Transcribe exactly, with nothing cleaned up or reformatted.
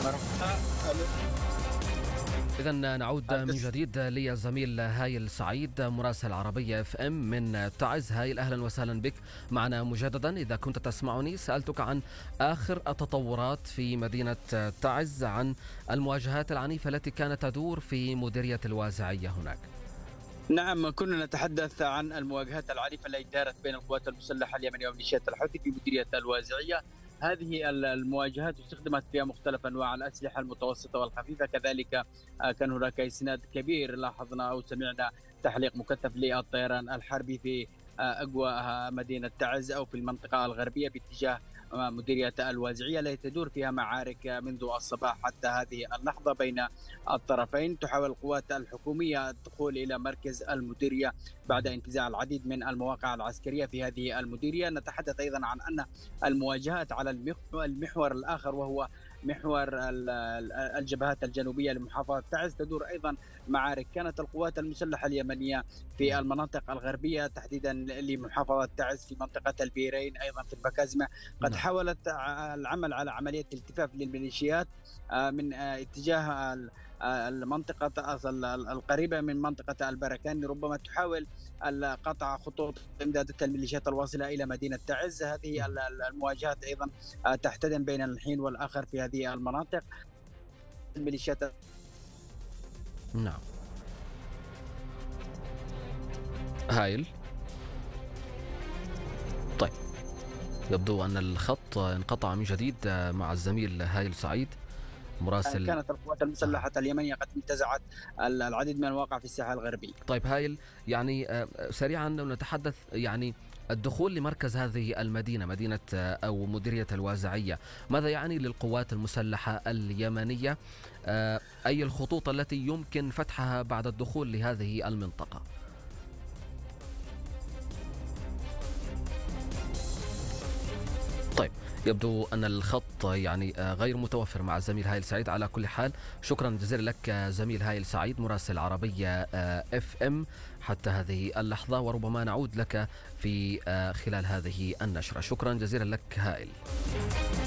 إذا نعود من جديد للزميل هايل سعيد مراسل عربية اف ام من تعز. هايل أهلا وسهلا بك معنا مجددا. إذا كنت تسمعني سألتك عن آخر التطورات في مدينة تعز، عن المواجهات العنيفة التي كانت تدور في مديرية الوازعية هناك. نعم، كنا نتحدث عن المواجهات العنيفة التي دارت بين القوات المسلحة اليمنية وميليشيات الحوثي في مديرية الوازعية. هذه المواجهات استخدمت فيها مختلف انواع الاسلحه المتوسطه والخفيفه، كذلك كان هناك اسناد كبير، لاحظنا او سمعنا تحليق مكثف للطيران الحربي في اجواء مدينه تعز او في المنطقه الغربيه باتجاه مديرية الوازعية التي تدور فيها معارك منذ الصباح حتى هذه اللحظة بين الطرفين. تحاول القوات الحكومية الدخول إلى مركز المديرية بعد انتزاع العديد من المواقع العسكرية في هذه المديرية. نتحدث أيضا عن أن المواجهات على المحور الآخر وهو محور الجبهات الجنوبية لمحافظة تعز تدور أيضا معارك. كانت القوات المسلحة اليمنية في المناطق الغربية تحديدا لمحافظة تعز في منطقة البيرين، أيضا في البكازمة، قد حاولت العمل على عملية التفاف للميليشيات من اتجاه المنطقة القريبة من منطقة البركان، ربما تحاول قطع خطوط إمدادات الميليشيات الواصلة إلى مدينة تعز. هذه المواجهات أيضا تحتدم بين الحين والآخر في هذه المناطق. الميليشيات نعم هايل. طيب، يبدو أن الخط انقطع من جديد مع الزميل هايل سعيد مراسل. كانت القوات المسلحة اليمنية قد انتزعت العديد من الواقع في الساحة الغربية. طيب هايل، يعني سريعا نتحدث يعني الدخول لمركز هذه المدينة، مدينة أو مديرية الوازعية، ماذا يعني للقوات المسلحة اليمنية؟ أي الخطوط التي يمكن فتحها بعد الدخول لهذه المنطقة؟ طيب، يبدو أن الخط يعني غير متوفر مع الزميل هايل سعيد. على كل حال شكرا جزيلا لك زميل هايل سعيد مراسل عربية اف ام حتى هذه اللحظة، وربما نعود لك في خلال هذه النشرة. شكرا جزيلا لك هايل.